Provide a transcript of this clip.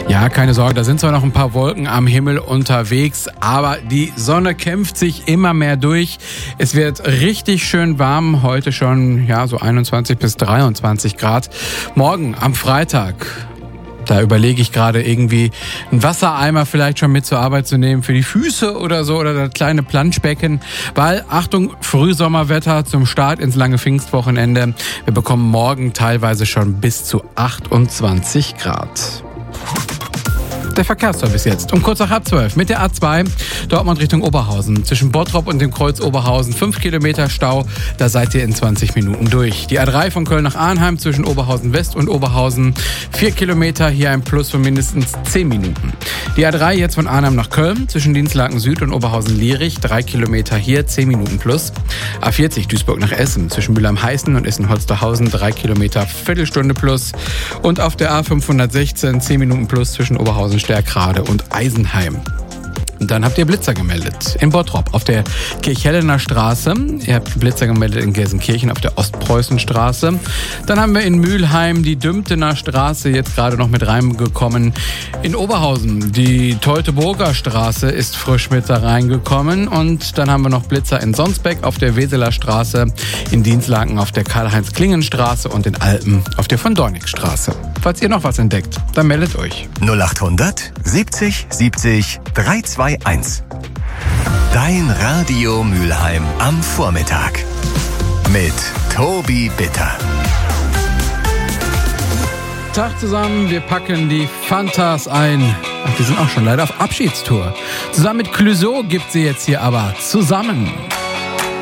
Ja, keine Sorge, da sind zwar noch ein paar Wolken am Himmel unterwegs, aber die Sonne kämpft sich immer mehr durch. Es wird richtig schön warm, heute schon so 21 bis 23 Grad. Morgen am Freitag, da überlege ich gerade irgendwie einen Wassereimer vielleicht schon mit zur Arbeit zu nehmen für die Füße oder so oder das kleine Planschbecken, weil, Achtung, Frühsommerwetter zum Start ins lange Pfingstwochenende. Wir bekommen morgen teilweise schon bis zu 28 Grad. Der Verkehrsservice jetzt um kurz nach 11:30 mit der A2 Dortmund Richtung Oberhausen. Zwischen Bottrop und dem Kreuz Oberhausen 5 Kilometer Stau, da seid ihr in 20 Minuten durch. Die A3 von Köln nach Arnheim zwischen Oberhausen West und Oberhausen 4 Kilometer, hier ein Plus von mindestens 10 Minuten. Die A3 jetzt von Arnheim nach Köln zwischen Dienstlaken Süd und Oberhausen-Lierich 3 Kilometer, hier 10 Minuten plus. A40 Duisburg nach Essen zwischen Mülheim-Heißen und Essen-Holsterhausen 3 Kilometer, Viertelstunde plus. Und auf der A516 10 Minuten plus zwischen Oberhausen Stärkrade und Eisenheim. Und dann habt ihr Blitzer gemeldet in Bottrop auf der Kirchhellener Straße. Ihr habt Blitzer gemeldet in Gelsenkirchen auf der Ostpreußenstraße. Dann haben wir in Mülheim die Dümtener Straße jetzt gerade noch mit reingekommen. In Oberhausen die Teutoburger Straße ist frisch mit da reingekommen. Und dann haben wir noch Blitzer in Sonsbeck auf der Weseler Straße, in Dienstlaken auf der Karl-Heinz-Klingen-Straße und in Alpen auf der von Dornig-Straße. Falls ihr noch was entdeckt, dann meldet euch. 0800 70 70 321. Dein Radio Mülheim am Vormittag. Mit Tobi Bitter. Tag zusammen, wir packen die Fantas ein. Ach, die sind auch schon leider auf Abschiedstour. Zusammen mit Clouseau gibt sie jetzt hier aber zusammen.